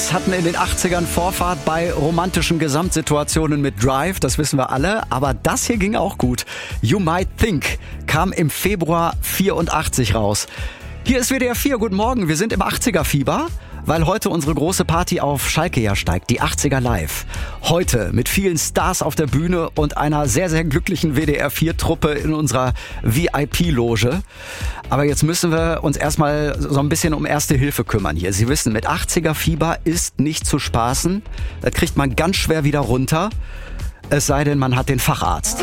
Beatles hatten in den 80ern Vorfahrt bei romantischen Gesamtsituationen mit Drive, das wissen wir alle. Aber das hier ging auch gut. You Might Think kam im Februar 84 raus. Hier ist WDR 4, guten Morgen, wir sind im 80er-Fieber, weil heute unsere große Party auf Schalke ja steigt, die 80er Live. Heute mit vielen Stars auf der Bühne und einer sehr, sehr glücklichen WDR 4-Truppe in unserer VIP-Loge. Aber jetzt müssen wir uns erstmal so ein bisschen um Erste Hilfe kümmern hier. Sie wissen, mit 80er-Fieber ist nicht zu spaßen. Das kriegt man ganz schwer wieder runter, es sei denn, man hat den Facharzt.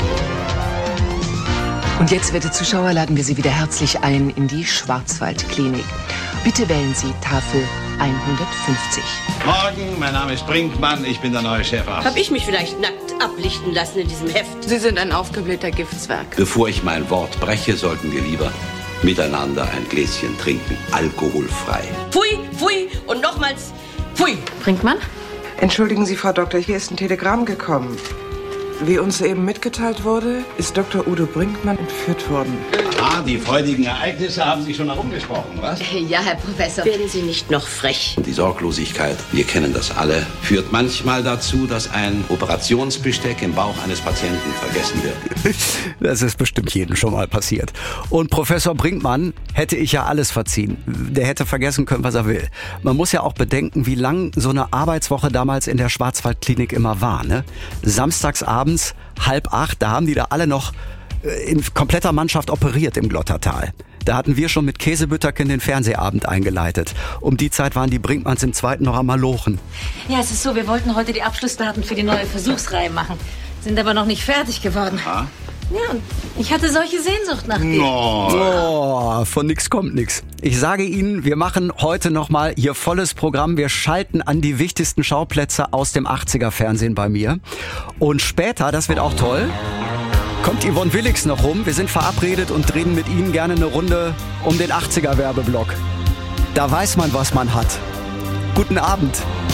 Und jetzt, werte Zuschauer, laden wir Sie wieder herzlich ein in die Schwarzwaldklinik. Bitte wählen Sie Tafel 150. Morgen, mein Name ist Brinkmann, ich bin der neue Chefarzt. Hab ich mich vielleicht nackt ablichten lassen in diesem Heft? Sie sind ein aufgeblähter Giftswerk. Bevor ich mein Wort breche, sollten wir lieber miteinander ein Gläschen trinken, alkoholfrei. Pfui, pfui und nochmals pfui. Brinkmann? Entschuldigen Sie, Frau Doktor, hier ist ein Telegramm gekommen. Wie uns soeben mitgeteilt wurde, ist Dr. Udo Brinkmann entführt worden. Ah, die freudigen Ereignisse haben sich schon herumgesprochen, was? Ja, Herr Professor. Werden Sie nicht noch frech? Und die Sorglosigkeit, wir kennen das alle, führt manchmal dazu, dass ein Operationsbesteck im Bauch eines Patienten vergessen wird. Das ist bestimmt jedem schon mal passiert. Und Professor Brinkmann hätte ich ja alles verziehen. Der hätte vergessen können, was er will. Man muss ja auch bedenken, wie lang so eine Arbeitswoche damals in der Schwarzwaldklinik immer war, ne? Samstags abends 7:30, da haben die da alle noch in kompletter Mannschaft operiert im Glottertal. Da hatten wir schon mit Käsebütterken den Fernsehabend eingeleitet. Um die Zeit waren die Brinkmanns im Zweiten noch am Malochen. Ja, es ist so, wir wollten heute die Abschlussdaten für die neue Versuchsreihe machen. Sind aber noch nicht fertig geworden. Ah? Ja, und ich hatte solche Sehnsucht nach dir. Oh, von nix kommt nix. Ich sage Ihnen, wir machen heute nochmal hier volles Programm. Wir schalten an die wichtigsten Schauplätze aus dem 80er-Fernsehen bei mir. Und später, das wird auch toll, kommt Yvonne Willix noch rum. Wir sind verabredet und drehen mit Ihnen gerne eine Runde um den 80er-Werbeblock. Da weiß man, was man hat. Guten Abend.